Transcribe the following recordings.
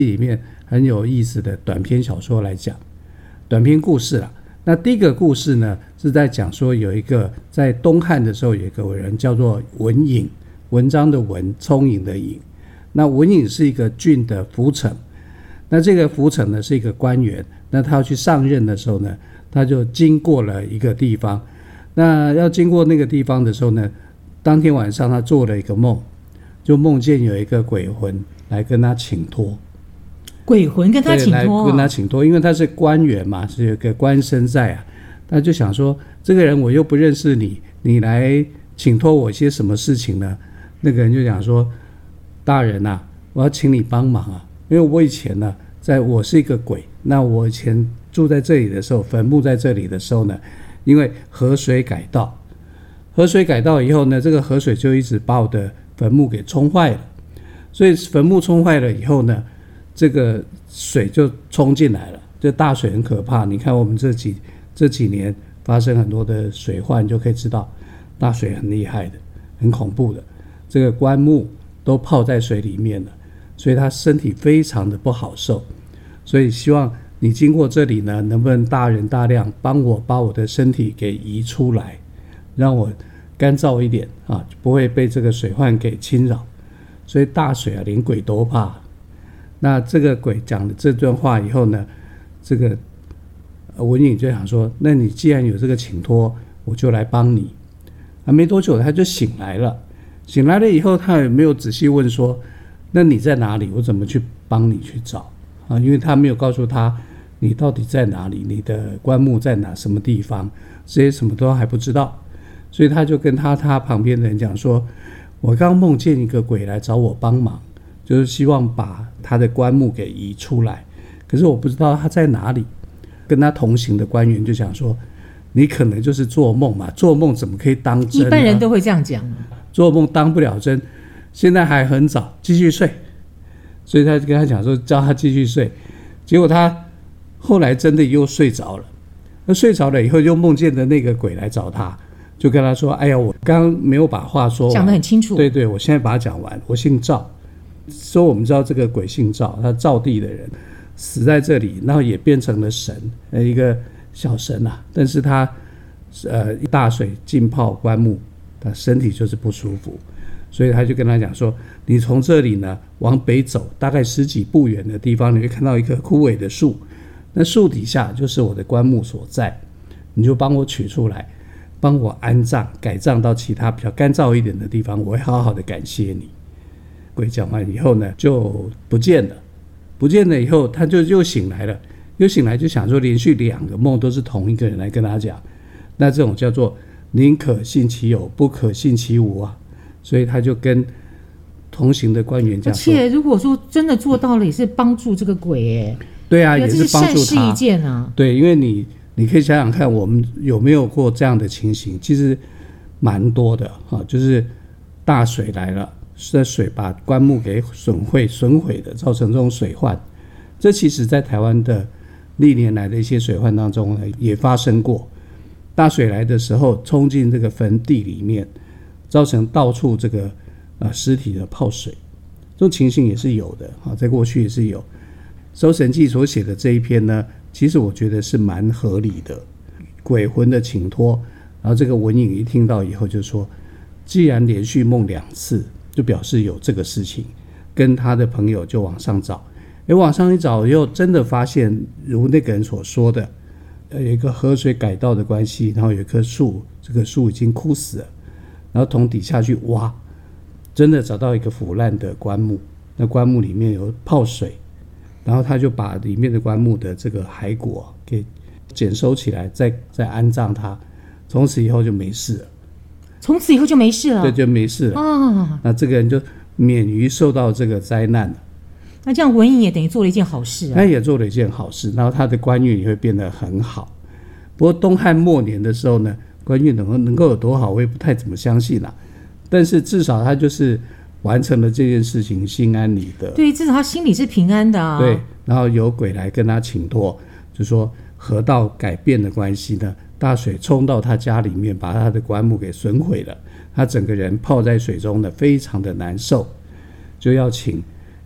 里面很有意思的短篇小说来讲，短篇故事啦。那第一个故事呢，是在讲说有一个在东汉的时候有一个人叫做文颖，文章的文，聪颖的颖。那文颖是一个郡的府丞，那这个府丞呢是一个官员，那他要去上任的时候呢，他就经过了一个地方。那要经过那个地方的时候呢，当天晚上他做了一个梦，就梦见有一个鬼魂来跟他请托。 鬼魂跟他请托， 来跟他请托，因为他是官员嘛，是有个官身在啊。他就想说，这个人我又不认识你，你来请托我些什么事情呢？那个人就讲说，大人啊，我要请你帮忙啊，因为我以前呢，我是一个鬼，那我以前住在这里的时候，坟墓在这里的时候呢，因为河水改道以后呢，这个河水就一直把我的坟墓给冲坏了，所以坟墓冲坏了以后呢，这个水就冲进来了，这大水很可怕。你看我们这几年发生很多的水患，就可以知道大水很厉害的，很恐怖的。这个棺木都泡在水里面了，所以他身体非常的不好受。所以希望你经过这里呢，能不能大人大量帮我把我的身体给移出来，让我干燥一点啊，不会被这个水患给侵扰。所以大水啊，连鬼都怕。那这个鬼讲了这段话以后呢，这个文颖就想说，那你既然有这个请托，我就来帮你。没多久他就醒来了以后，他也没有仔细问说，那你在哪里，我怎么去帮你去找啊？因为他没有告诉他你到底在哪里，你的棺木在什么地方，这些什么都还不知道。所以他就跟他旁边的人讲说，我刚梦见一个鬼来找我帮忙，就是希望把他的棺木给移出来，可是我不知道他在哪里。跟他同行的官员就讲说，你可能就是做梦嘛，做梦怎么可以当真呢？ 一般人都会这样讲， 做梦当不了真，现在还很早，继续睡。所以他就跟他讲说，叫他继续睡。结果他后来真的又睡着了，那睡着了以后又梦见的那个鬼来找他，就跟他说，哎呀，我刚刚没有把话说完， 讲得很清楚。 对，我现在把它讲完。我姓赵，说我们知道这个鬼姓赵，他赵地的人死在这里，然后也变成了神，一个小神啊。但是他一大水浸泡棺木，他身体就是不舒服，所以他就跟他讲说，你从这里呢往北走，大概10几步远的地方，你会看到一棵枯萎的树，那树底下就是我的棺木所在，你就帮我取出来，帮我安葬，改葬到其他比较干燥一点的地方，我会好好的感谢你。鬼讲完以后呢，就不见了以后，他就又醒来了，就想说，连续2个梦都是同一个人来跟他讲，那这种叫做宁可信其有，不可信其无啊。所以他就跟同行的官员讲说， 而且如果说真的做到了，也是帮助这个鬼耶。 对啊，也是帮助他， 这是善事一件啊。 对，因为你可以想想看，我们有没有过这样的情形？其实蛮多的啊，就是大水来了，这水把棺木给损毁的，造成这种水患。这其实在台湾的历年来的一些水患当中呢，也发生过。大水来的时候，冲进这个坟地里面，造成到处这个尸体的泡水，这种情形也是有的啊，在过去也是有。《搜神记》所写的这一篇呢，其实我觉得是蛮合理的，鬼魂的请托。然后这个文颖一听到以后就说，既然连续梦2次，就表示有这个事情，跟他的朋友就往上找。往上一找又真的发现，如那个人所说的，有一个河水改道的关系，然后有一棵树，这个树已经枯死了，然后从底下去挖，真的找到一个腐烂的棺木，那棺木里面有泡水，然后他就把里面的棺木的这个骸骨给捡收起来，再安葬它，从此以后就没事了。对，就没事了。那这个人就免于受到这个灾难了。 那这样文颖也等于做了一件好事啊。 他也做了一件好事，然后他的官运也会变得很好。不过东汉末年的时候呢，官运能够有多好，我也不太怎么相信啦。但是至少他就是完成了这件事情，心安理得。 对，至少他心里是平安的啊。 对，然后有鬼来跟他请托，就说河道改变的关系呢，大水冲到他家里面，把他的棺木给损毁了，他整个人泡在水中呢，非常的难受，就要请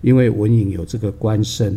因为文颖有这个官身，